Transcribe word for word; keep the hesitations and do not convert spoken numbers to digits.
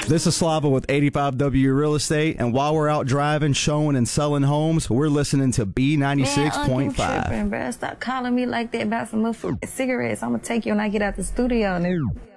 This is Slava with eighty-five W Real Estate, and while we're out driving, showing, and selling homes, we're listening to B ninety-six point five. Man, Uncle, you tripping, bro. Stop calling me like that about some motherfucking cigarettes. I'm gonna take you when I get out the studio, nigga.